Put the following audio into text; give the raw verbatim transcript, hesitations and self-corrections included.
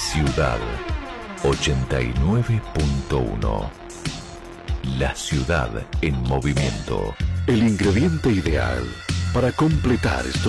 Ciudad ochenta y nueve punto uno. La ciudad en movimiento. El ingrediente ideal para completar estos